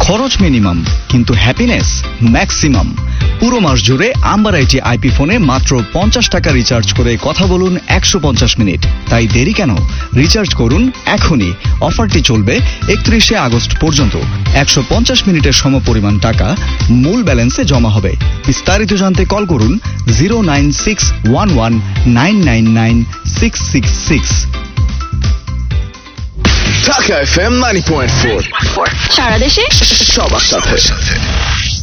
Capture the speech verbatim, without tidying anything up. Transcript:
খরচ মিনিমাম কিন্তু happiness maximum. পুরো মাস জুড়ে আম্বার আইটি আইপি ফোনে মাত্র পঞ্চাশ টাকা রিচার্জ করে কথা বলুন একশো পঞ্চাশ মিনিট। তাই দেরি কেন? রিচার্জ করুন এখনই। অফারটি চলবে একত্রিশে আগস্ট পর্যন্ত। একশো পঞ্চাশ মিনিটের সমপরিমাণ টাকা মূল ব্যালেন্সে জমা হবে। বিস্তারিত জানতে কল করুন zero nine six one one nine nine nine six six six. Dhaka FM ninety point four, সারা দেশে সবার সাথে।